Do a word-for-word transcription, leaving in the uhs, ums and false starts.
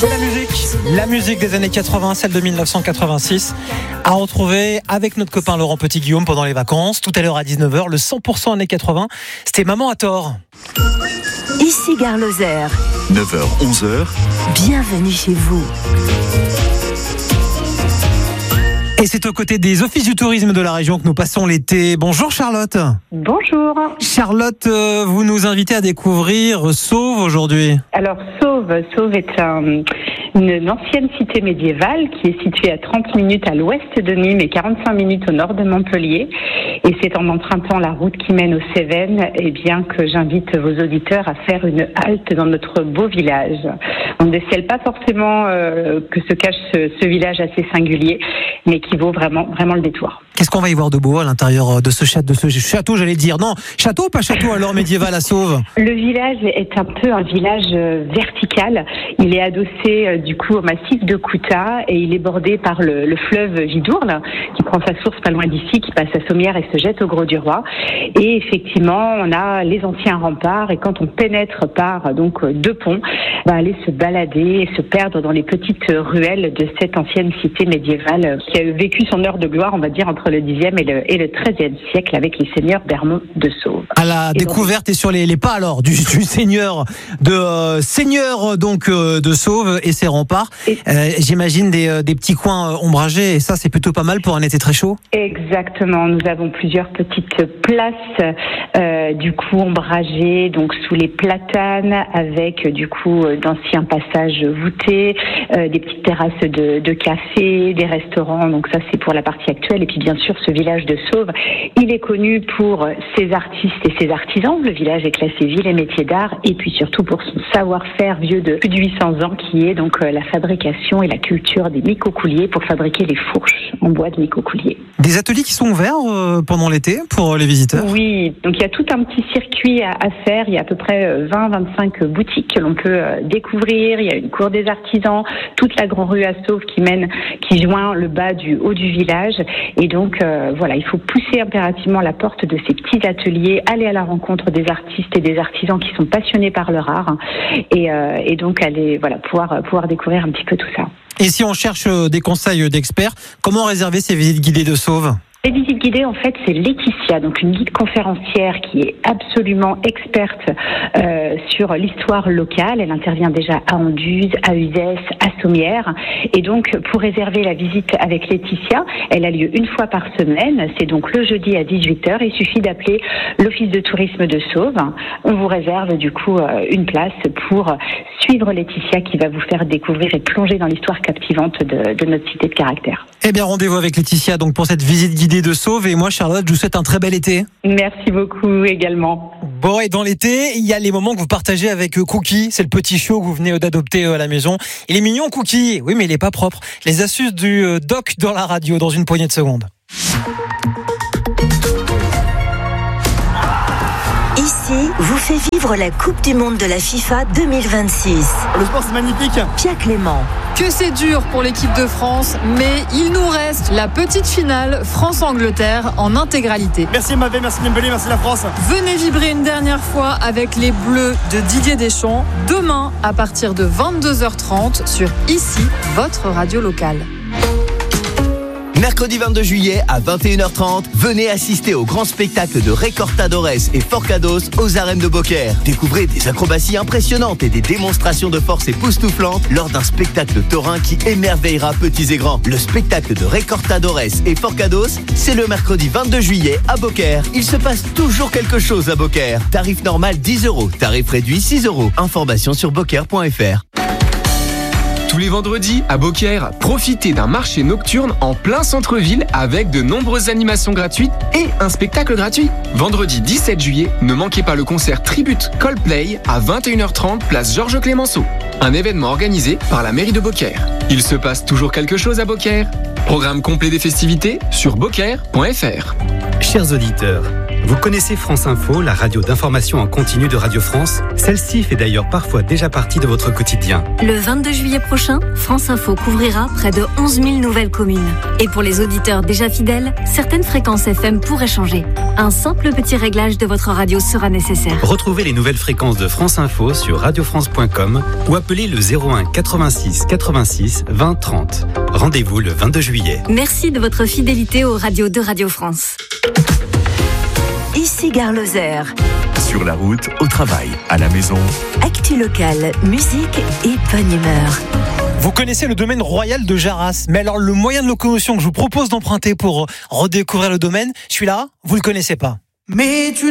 C'est la musique, la musique des années quatre-vingts, celle de dix-neuf cent quatre-vingt-six, à retrouver avec notre copain Laurent Petit-Guillaume pendant les vacances. Tout à l'heure à dix-neuf heures, le cent pour cent années quatre-vingts, c'était Maman à tort. Ici Gare Lozère. neuf heures, onze heures. Bienvenue chez vous. Et c'est aux côtés des offices du tourisme de la région que nous passons l'été. Bonjour Charlotte. Bonjour. Charlotte, vous nous invitez à découvrir Sauve aujourd'hui. Alors Sauve, Sauve est un, une ancienne cité médiévale qui est située à trente minutes à l'ouest de Nîmes et quarante-cinq minutes au nord de Montpellier. Et c'est en empruntant la route qui mène aux Cévennes, eh bien, que j'invite vos auditeurs à faire une halte dans notre beau village. On ne décèle pas forcément euh, que se cache ce, ce village assez singulier, mais qui vaut vraiment, vraiment le détour. Qu'est-ce qu'on va y voir de beau à l'intérieur de ce château, de ce château, j'allais dire. Non, château ou pas château alors médiéval à Sauve? Le village est un peu un village vertical. Il est adossé euh, du coup au massif de Coutat et il est bordé par le, le fleuve Vidourle qui prend sa source pas loin d'ici, qui passe à Sommières et se jette au Gros du Roi. Et effectivement, on a les anciens remparts et quand on pénètre par donc deux ponts, on va aller se balader et se perdre dans les petites ruelles de cette ancienne cité médiévale qui a vécu son heure de gloire, on va dire, entre le dixième et le, et le treizième siècle avec les seigneurs d'Ermont de Sauve. À la et découverte donc, et sur les, les pas alors du, du seigneur de euh, seigneur donc euh, de Sauve et ses remparts. Et, euh, j'imagine des, euh, des petits coins euh, ombragés et ça c'est plutôt pas mal pour un été très chaud. Exactement, nous avons plusieurs petites places euh, du coup ombragées donc sous les platanes avec du coup d'anciens passages voûtés, euh, des petites terrasses de, de café, des restaurants. Donc ça c'est pour la partie actuelle et puis bien sûr ce village de Sauve, il est connu pour ses artistes et ses artisans. Le village est classé ville et métier d'art et puis surtout pour son savoir-faire vieux de plus de huit cents ans qui est donc la fabrication et la culture des micocouliers pour fabriquer les fourches en bois de micocouliers. Des ateliers qui sont ouverts euh, pendant l'été pour les visiteurs? Oui, donc il y a tout un petit circuit à, à faire. Il y a à peu près vingt à vingt-cinq boutiques que l'on peut euh, découvrir. Il y a une cour des artisans, toute la grande rue à Sauve qui mène, qui joint le bas du haut du village. Et donc euh, voilà, il faut pousser impérativement la porte de ces petits ateliers, aller à la rencontre des artistes et des artisans qui sont passionnés par leur art et, euh, et donc aller voilà pouvoir pouvoir découvrir un petit peu tout ça. Et si on cherche des conseils d'experts, comment réserver ces visites guidées de Sauve? Les visites guidées, en fait, c'est Laetitia, donc une guide conférencière qui est absolument experte euh, sur l'histoire locale. Elle intervient déjà à Anduze, à Uzès, à Sommières. Et donc, pour réserver la visite avec Laetitia, elle a lieu une fois par semaine. C'est donc le jeudi à dix-huit heures. Il suffit d'appeler l'Office de tourisme de Sauve. On vous réserve du coup une place pour suivre Laetitia qui va vous faire découvrir et plonger dans l'histoire captivante de, de notre cité de caractère. Eh bien, rendez-vous avec Laetitia donc pour cette visite guidée de Sauve. Et moi, Charlotte, je vous souhaite un très bel été. Merci beaucoup également. Bon, et dans l'été, il y a les moments que vous partagez avec Cookie. C'est le petit chiot que vous venez d'adopter à la maison. Il est mignon, Cookie. Oui, mais il est pas propre. Les astuces du doc dans la radio dans une poignée de secondes. Ici, vous fait vivre la Coupe du Monde de la FIFA deux mille vingt-six. Le sport, c'est magnifique. Pia Clément. Que c'est dur pour l'équipe de France, mais il nous reste la petite finale France-Angleterre en intégralité. Merci Mavé, merci Dembélé, merci la France. Venez vibrer une dernière fois avec les Bleus de Didier Deschamps, demain à partir de vingt-deux heures trente sur Ici, votre radio locale. Mercredi vingt-deux juillet à vingt et une heures trente, venez assister au grand spectacle de Recortadores et Forcados aux arènes de Beaucaire. Découvrez des acrobaties impressionnantes et des démonstrations de force époustouflantes lors d'un spectacle taurin qui émerveillera petits et grands. Le spectacle de Recortadores et Forcados, c'est le mercredi vingt-deux juillet à Beaucaire. Il se passe toujours quelque chose à Beaucaire. Tarif normal dix euros, tarif réduit six euros. Information sur beaucaire point f r. Tous les vendredis, à Beaucaire, profitez d'un marché nocturne en plein centre-ville avec de nombreuses animations gratuites et un spectacle gratuit. Vendredi dix-sept juillet, ne manquez pas le concert Tribute Coldplay à vingt et une heures trente, place Georges Clémenceau. Un événement organisé par la mairie de Beaucaire. Il se passe toujours quelque chose à Beaucaire. Programme complet des festivités sur beaucaire point f r. Chers auditeurs, Vous connaissez France Info, la radio d'information en continu de Radio France? Celle-ci fait d'ailleurs parfois déjà partie de votre quotidien. Le vingt-deux juillet prochain, France Info couvrira près de onze mille nouvelles communes. Et pour les auditeurs déjà fidèles, certaines fréquences F M pourraient changer. Un simple petit réglage de votre radio sera nécessaire. Retrouvez les nouvelles fréquences de France Info sur radio france point com ou appelez le zéro un quatre-vingt-six quatre-vingt-six vingt trente. Rendez-vous le vingt-deux juillet. Merci de votre fidélité aux radios de Radio France. Ici Gare Lozère. Sur la route, au travail, à la maison. Actu locale, musique et bonne humeur. Vous connaissez le domaine royal de Jarras, mais alors le moyen de locomotion que je vous propose d'emprunter pour redécouvrir le domaine, celui-là, vous le connaissez pas. Mais tu